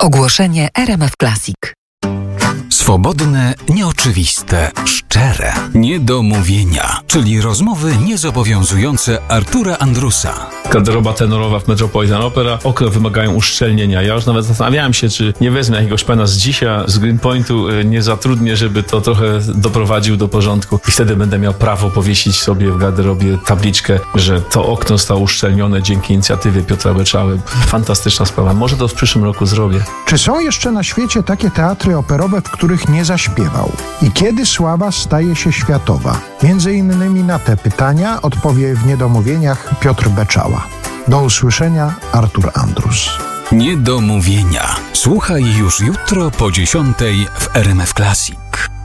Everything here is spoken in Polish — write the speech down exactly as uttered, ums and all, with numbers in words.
Ogłoszenie R M F Classic. Swobodne, nieoczywiste, szczere, niedomówienia, czyli rozmowy niezobowiązujące Artura Andrusa. Garderoba tenorowa w Metropolitan Opera. Okna wymagają uszczelnienia. Ja już nawet zastanawiałem się, czy nie wezmę jakiegoś pana z dzisiaj, z Greenpointu, nie zatrudnię, żeby to trochę doprowadził do porządku i wtedy będę miał prawo powiesić sobie w garderobie tabliczkę, że to okno zostało uszczelnione dzięki inicjatywie Piotra Beczały. Fantastyczna sprawa. Może to w przyszłym roku zrobię. Czy są jeszcze na świecie takie teatry operowe, w których nie zaśpiewał? I kiedy sława staje się światowa? Między innymi na te pytania odpowie w Niedomówieniach Piotr Beczała. Do usłyszenia, Artur Andrus. Niedomówienia. Słuchaj już jutro po dziesiątej w R M F Classic.